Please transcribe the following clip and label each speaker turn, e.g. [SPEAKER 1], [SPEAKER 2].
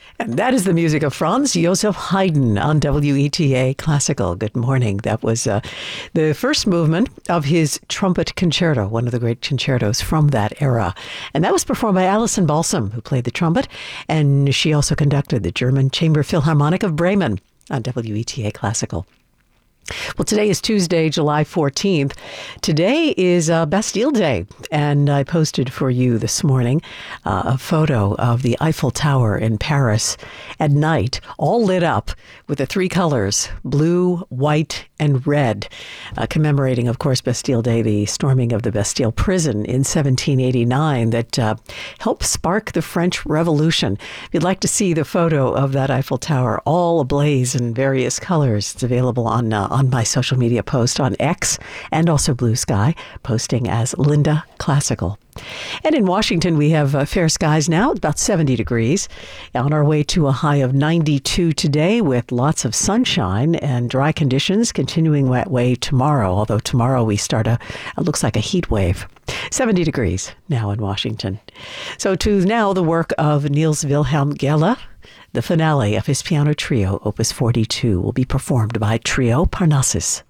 [SPEAKER 1] And that is the music of Franz Joseph Haydn on WETA Classical. Good morning. That was the first movement of his trumpet concerto, one of the great concertos from that era. And that was performed by Alison Balsam, who played the trumpet, and she also conducted the German Chamber Philharmonic of Bremen on WETA Classical. Well, today is Tuesday, July 14th. Today is Bastille Day, and I posted for you this morning a photo of the Eiffel Tower in Paris at night, all lit up with the three colors, blue, white, and red, commemorating, of course, Bastille Day, the storming of the Bastille prison in 1789 that helped spark the French Revolution. If you'd like to see the photo of that Eiffel Tower all ablaze in various colors, it's available on my social media post on X and also Blue Sky, posting as Linda Classical. And in Washington, we have fair skies now, about 70 degrees. On our way to a high of 92 today with lots of sunshine and dry conditions, continuing that way tomorrow, although tomorrow we start it looks like a heat wave. 70 degrees now in Washington. So to now the work of Niels Wilhelm Gelle. The finale of his piano trio, Opus 42, will be performed by Trio Parnassus.